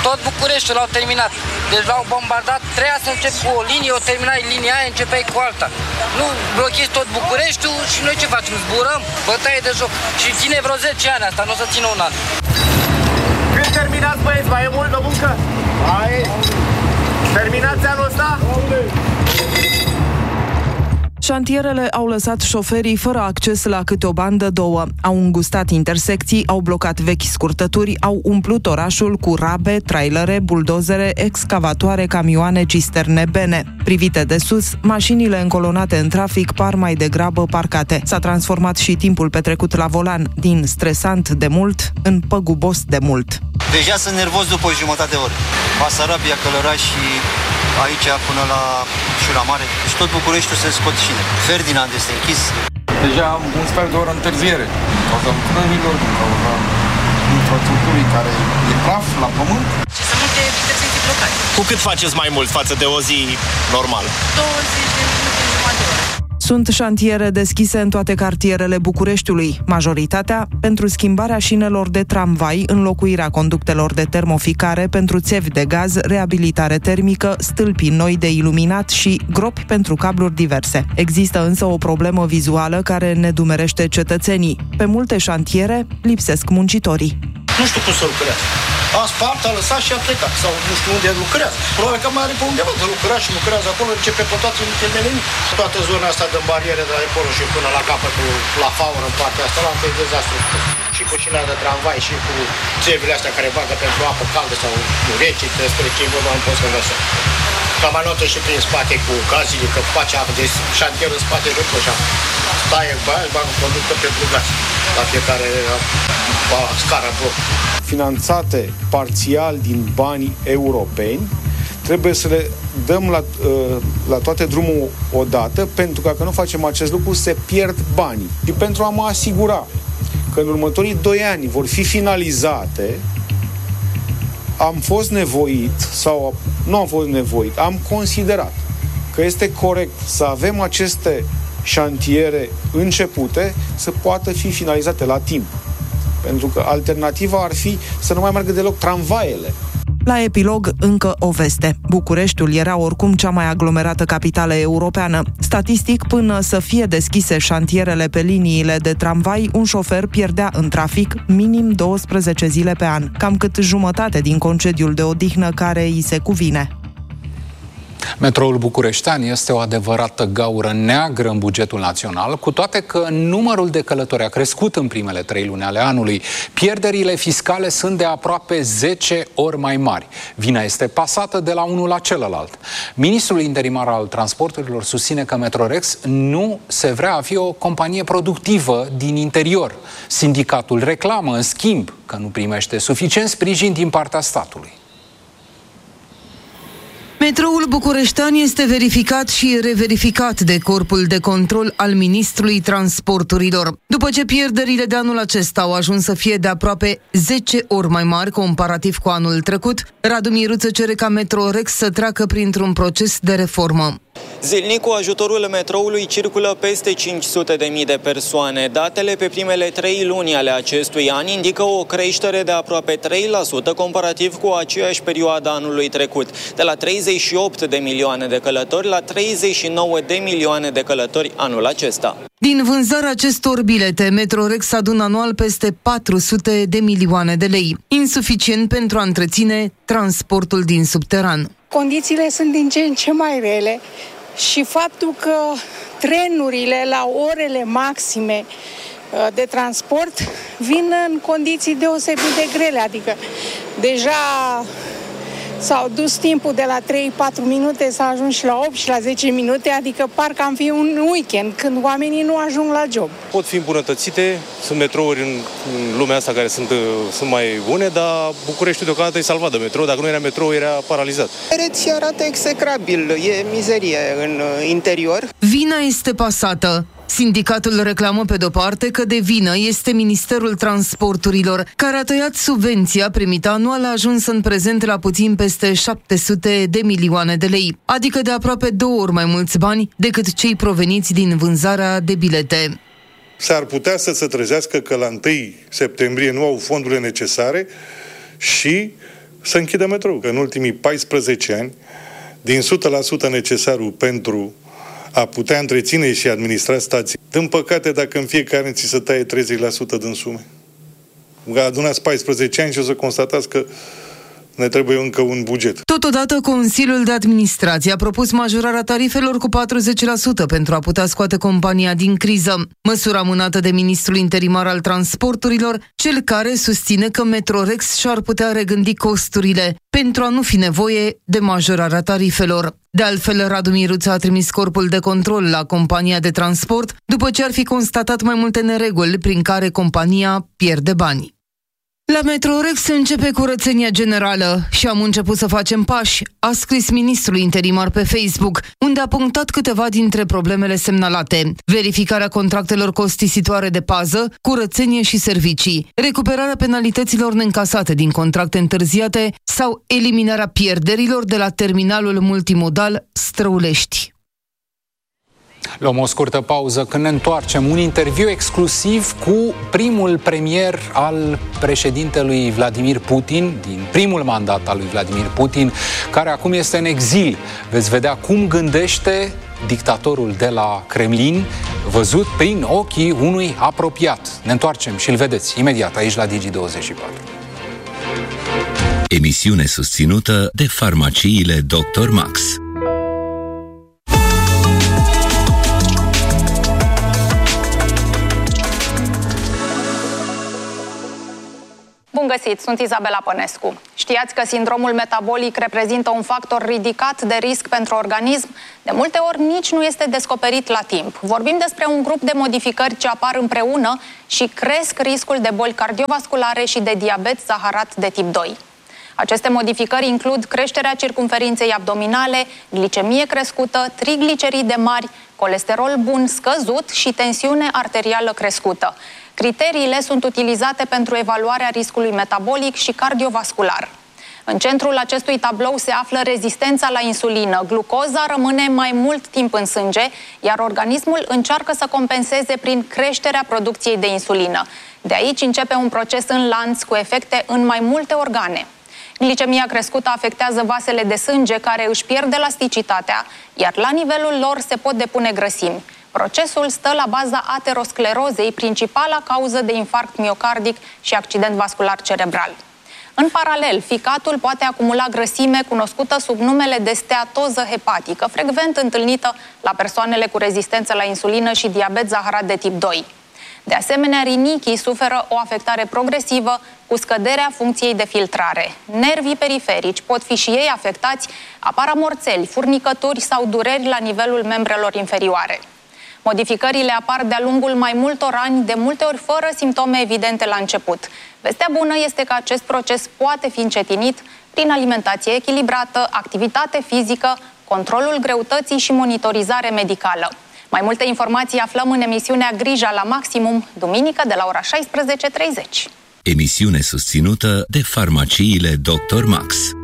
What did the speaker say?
Tot Bucureștiul l-au terminat. Deci l-au bombardat, treia să încep cu o linie, o terminai linia aia, începeai cu alta. Nu blochezi tot Bucureștiul și noi ce facem? Zburăm, bătaie de joc. Și ține vreo 10 ani asta, nu o să țină un an. Când terminați, băieți, mai e mult de muncă? Hai! Terminați anul ăsta? Șantierele au lăsat șoferii fără acces la câte o bandă, două. Au îngustat intersecții, au blocat vechi scurtături, au umplut orașul cu rabe, trailere, buldozere, excavatoare, camioane, cisterne, bene. Privite de sus, mașinile încolonate în trafic par mai degrabă parcate. S-a transformat și timpul petrecut la volan, din stresant de mult în păgubos de mult. Deja sunt nervos după o jumătate de oră. Basarabia, Călăraș și aici până la Șura Mare. Și tot Bucureștiul se scot șine. Ferdinand este închis. Deja am un sfert de oră întârziere. Din cauza lucrărilor, din cauza infrastructurii care e praf la pământ. Și să multe intersecții blocate. Cu cât faceți mai mult față de o zi normală? 20 de minute, jumătate de oră. Sunt șantiere deschise în toate cartierele Bucureștiului, majoritatea pentru schimbarea șinelor de tramvai, înlocuirea conductelor de termoficare pentru țevi de gaz, reabilitare termică, stâlpi noi de iluminat și gropi pentru cabluri diverse. Există însă o problemă vizuală care nedumerește cetățenii. Pe multe șantiere lipsesc muncitorii. Nu știu cum să lucrează. A spart, a lăsat și a plecat. Sau nu știu unde lucrează. Probabil că mai are pe undeva de lucrat și lucrează acolo, începe pe toate de nimic. Toată zona asta de bariere de la acolo și până la capătul, la faură în partea asta, la un dezastru. Și cu șina de tramvai și cu țevile astea care bagă pentru apă caldă sau rece, despre ce vorba nu pot să lăsă. Camanotă și prin spate cu gazile, că face apă de șantier în spate de așa. Staie baia, bagă conductă pentru gaz. La fiecare scara bloc. Finanțate parțial din banii europeni, trebuie să le dăm la toate drumul odată, pentru că dacă nu facem acest lucru, se pierd banii. Și pentru a mă asigura că în următorii 2 ani vor fi finalizate, am fost nevoit, sau nu am fost nevoit, am considerat că este corect să avem aceste șantiere începute să poată fi finalizate la timp. Pentru că alternativa ar fi să nu mai meargă deloc tramvaiele. La epilog, încă o veste. Bucureștiul era oricum cea mai aglomerată capitală europeană. Statistic, până să fie deschise șantierele pe liniile de tramvai, un șofer pierdea în trafic minim 12 zile pe an, cam cât jumătate din concediul de odihnă care îi se cuvine. Metroul bucureștean este o adevărată gaură neagră în bugetul național, cu toate că numărul de călători a crescut în primele 3 luni ale anului. Pierderile fiscale sunt de aproape 10 ori mai mari. Vina este pasată de la unul la celălalt. Ministrul interimar al transporturilor susține că Metrorex nu se vrea a fi o companie productivă din interior. Sindicatul reclamă, în schimb, că nu primește suficient sprijin din partea statului. Metroul bucureștean este verificat și reverificat de Corpul de Control al Ministrului Transporturilor. După ce pierderile de anul acesta au ajuns să fie de aproape 10 ori mai mari comparativ cu anul trecut, Radu Miruță cere ca Metrorex să treacă printr-un proces de reformă. Zilnic, cu ajutorul metroului, circulă peste 500.000 de persoane. Datele pe primele 3 luni ale acestui an indică o creștere de aproape 3% comparativ cu aceeași perioadă anului trecut, de la 38 de milioane de călători la 39 de milioane de călători anul acesta. Din vânzarea acestor bilete, Metrorex adună anual peste 400 de milioane de lei, insuficient pentru a întreține transportul din subteran. Condițiile sunt din ce în ce mai rele și faptul că trenurile la orele maxime de transport vin în condiții deosebit de grele, adică deja s-au dus timpul de la 3-4 minute, s-a ajuns și la 8 și la 10 minute, adică parcă am fi un weekend, când oamenii nu ajung la job. Pot fi îmbunătățite, sunt metrouri în lumea asta care sunt mai bune, dar Bucureștiul deocamdată e salvat de metrou, dacă nu era metrou, era paralizat. Reții arată execrabil, e mizerie în interior. Vina este pasată. Sindicatul reclamă pe de-o parte că de vină este Ministerul Transporturilor, care a tăiat subvenția primită anual, ajuns în prezent la puțin peste 700 de milioane de lei, adică de aproape 2 ori mai mulți bani decât cei proveniți din vânzarea de bilete. S-ar putea să se trezească că la 1 septembrie nu au fondurile necesare și să închidă metrou. În ultimii 14 ani, din 100% necesarul pentru a putea întreține și administra stații, din păcate, dacă în fiecare an ți se taie 30% din sume. Adunați 14 ani și o să constatați că ne trebuie încă un buget. Totodată, Consiliul de Administrație a propus majorarea tarifelor cu 40% pentru a putea scoate compania din criză. Măsura amânată de ministrul interimar al transporturilor, cel care susține că Metrorex și-ar putea regândi costurile pentru a nu fi nevoie de majorarea tarifelor. De altfel, Radu Miruță a trimis corpul de control la compania de transport după ce ar fi constatat mai multe nereguli prin care compania pierde bani. La Metrorex se începe curățenia generală și am început să facem pași, a scris ministrul interimar pe Facebook, unde a punctat câteva dintre problemele semnalate: verificarea contractelor costisitoare de pază, curățenie și servicii, recuperarea penalităților neîncasate din contracte întârziate sau eliminarea pierderilor de la terminalul multimodal Străulești. Luăm o scurtă pauză. Când ne întoarcem, un interviu exclusiv cu primul premier al președintelui Vladimir Putin, din primul mandat al lui Vladimir Putin, care acum este în exil. Veți vedea cum gândește dictatorul de la Kremlin, văzut prin ochii unui apropiat. Ne întoarcem și îl vedeți imediat aici la Digi24. Emisiune susținută de farmaciile Dr. Max. Bun găsit, sunt Izabela Pănescu. Știați că sindromul metabolic reprezintă un factor ridicat de risc pentru organism? De multe ori nici nu este descoperit la timp. Vorbim despre un grup de modificări ce apar împreună și cresc riscul de boli cardiovasculare și de diabet zaharat de tip 2. Aceste modificări includ creșterea circumferinței abdominale, glicemie crescută, trigliceride mari, colesterol bun scăzut și tensiune arterială crescută. Criteriile sunt utilizate pentru evaluarea riscului metabolic și cardiovascular. În centrul acestui tablou se află rezistența la insulină. Glucoza rămâne mai mult timp în sânge, iar organismul încearcă să compenseze prin creșterea producției de insulină. De aici începe un proces în lanț cu efecte în mai multe organe. Glicemia crescută afectează vasele de sânge care își pierd elasticitatea, iar la nivelul lor se pot depune grăsimi. Procesul stă la baza aterosclerozei, principala cauză de infarct miocardic și accident vascular cerebral. În paralel, ficatul poate acumula grăsime cunoscută sub numele de steatoză hepatică, frecvent întâlnită la persoanele cu rezistență la insulină și diabet zaharat de tip 2. De asemenea, rinichii suferă o afectare progresivă cu scăderea funcției de filtrare. Nervii periferici pot fi și ei afectați, apar amorțeli, furnicături sau dureri la nivelul membrelor inferioare. Modificările apar de-a lungul mai multor ani, de multe ori fără simptome evidente la început. Vestea bună este că acest proces poate fi încetinit prin alimentație echilibrată, activitate fizică, controlul greutății și monitorizare medicală. Mai multe informații aflăm în emisiunea Grija la Maximum, duminică de la ora 16:30. Emisiune susținută de farmaciile Dr. Max.